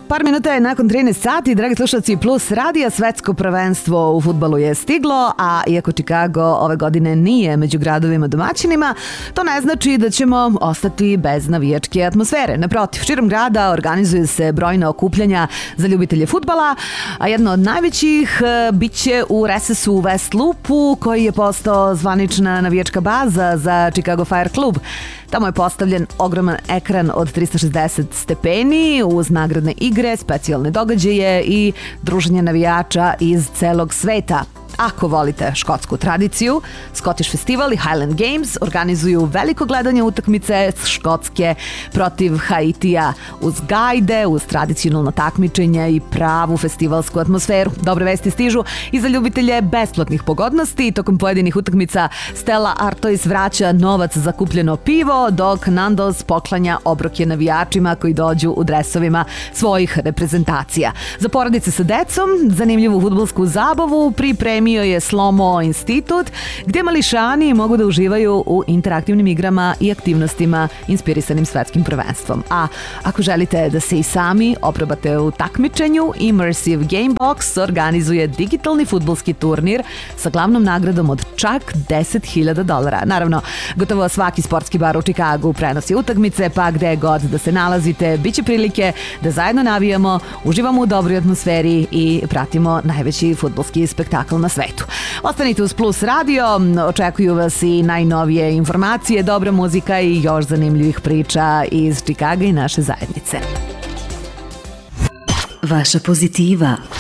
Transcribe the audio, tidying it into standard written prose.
Par minuta je nakon 13 sati, dragi slušalci Plus radija, svetsko prvenstvo u fudbalu je stiglo, a iako Chicago ove godine nije među gradovima domaćinima, to ne znači da ćemo ostati bez navijačke atmosfere. Naprotiv, širom grada organizuju se brojna okupljanja za ljubitelje fudbala, a jedno od najvećih biće u Resesu u West Loopu, koji je postao zvanična navijačka baza za Chicago Fire klub. Tamo je postavljen ogroman ekran od 360 stepeni uz nagradne igre, specijalne događaje i druženje navijača iz celog sveta. Ako volite škotsku tradiciju, Scottish Festival i Highland Games organizuju veliko gledanje utakmice Škotske protiv Haitija uz gajde, uz tradicionalno takmičenje i pravu festivalsku atmosferu. Dobre vesti stižu i za ljubitelje besplatnih pogodnosti. Tokom pojedinih utakmica Stella Artois vraća novac za kupljeno pivo, dok Nando's poklanja obroke navijačima koji dođu u dresovima svojih reprezentacija. Za porodice sa decom, zanimljivu fudbalsku zabavu pripremio je Slomo Institut, gdje mališani mogu da uživaju u interaktivnim igrama i aktivnostima inspirisanim svetskim prvenstvom. A ako želite da se i sami oprobate u takmičenju, Immersive Game Box organizuje digitalni fudbalski turnir sa glavnom nagradom od čak $10.000. Naravno, gotovo svaki sportski bar u Chicagu prenosi utakmice, pa gde god da se nalazite, bit će prilike da zajedno navijamo, uživamo u dobroj atmosferi i pratimo najveći fudbalski spektakl na svetu. Ostanite uz Plus radio, očekuju vas i najnovije informacije, dobra muzika i još zanimljivih priča iz Chicaga i naše zajednice. Vaša pozitiva.